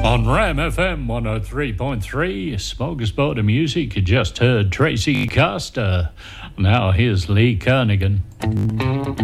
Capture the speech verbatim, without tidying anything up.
On Ram F M one oh three point three, Smorgasbord of Music, you just heard Tracy Caster. Now here's Lee Kernaghan.